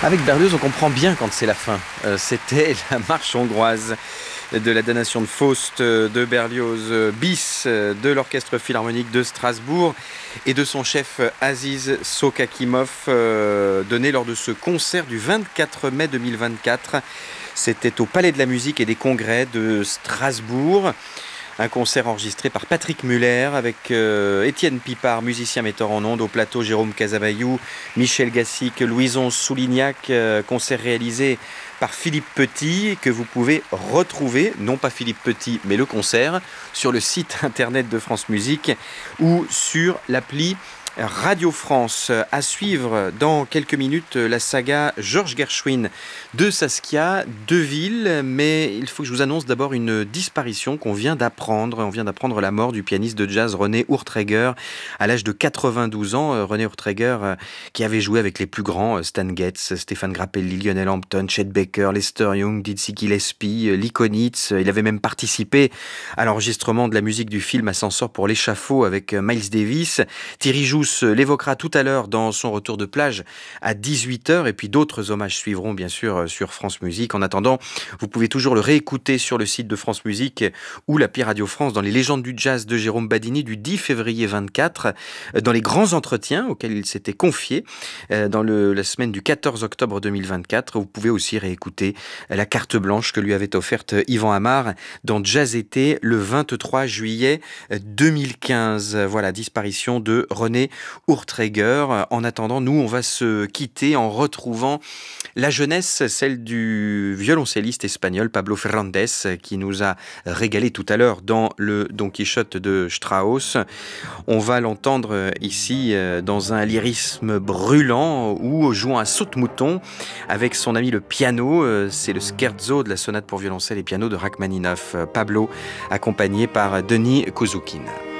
Avec Berlioz, on comprend bien quand c'est la fin. C'était la marche hongroise de la damnation de Faust de Berlioz bis de l'Orchestre Philharmonique de Strasbourg et de son chef Aziz Sokakimov, donné lors de ce concert du 24 mai 2024. C'était au Palais de la Musique et des Congrès de Strasbourg. Un concert enregistré par Patrick Muller avec Étienne Pipard, musicien metteur en ondes, au plateau Jérôme Casabayou, Michel Gassic, Louison Soulignac, concert réalisé par Philippe Petit, que vous pouvez retrouver, non pas Philippe Petit, mais le concert, sur le site internet de France Musique ou sur l'appli Radio France. À suivre dans quelques minutes la saga Georges Gershwin de Saskia Deville, mais il faut que je vous annonce d'abord une disparition qu'on vient d'apprendre. On vient d'apprendre la mort du pianiste de jazz René Urtreger à l'âge de 92 ans. René Urtreger qui avait joué avec les plus grands, Stan Getz, Stéphane Grappelli, Lionel Hampton, Chet Baker, Lester Young, Dizzy Gillespie, Lee Konitz. Il avait même participé à l'enregistrement de la musique du film Ascenseur pour l'échafaud avec Miles Davis. Thierry Jousse l'évoquera tout à l'heure dans son retour de plage à 18h, et puis d'autres hommages suivront bien sûr sur France Musique. En attendant, vous pouvez toujours le réécouter sur le site de France Musique ou l'appli Radio France dans les légendes du jazz de Jérôme Badini du 10 février 24, dans les grands entretiens auxquels il s'était confié dans la semaine du 14 octobre 2024. Vous pouvez aussi réécouter la carte blanche que lui avait offerte Yvan Amar dans Jazz Été le 23 juillet 2015. Voilà, disparition de René Urtreger. En attendant, nous, on va se quitter en retrouvant la jeunesse, celle du violoncelliste espagnol Pablo Ferrandes, qui nous a régalé tout à l'heure dans le Don Quichotte de Strauss. On va l'entendre ici dans un lyrisme brûlant ou jouant un saute-mouton avec son ami le piano. C'est le scherzo de la sonate pour violoncelle et piano de Rachmaninoff. Pablo, accompagné par Denis Kouzoukin.